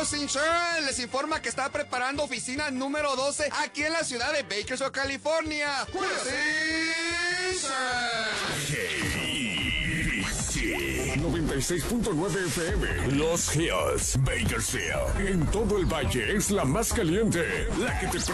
Hills Insurance les informa que está preparando oficina número 12 aquí en la ciudad de Bakersfield, California. Hills Insurance. 96.9 FM. Los Hills, Bakersfield. En todo el valle es la más caliente. La que te